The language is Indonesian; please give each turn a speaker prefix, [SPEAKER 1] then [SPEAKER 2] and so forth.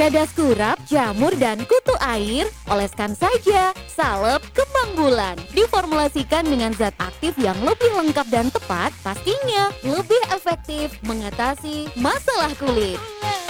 [SPEAKER 1] Pedas kurap, jamur, dan kutu air, oleskan saja salep kembang bulan. Diformulasikan dengan zat aktif yang lebih lengkap dan tepat, pastinya lebih efektif mengatasi masalah kulit.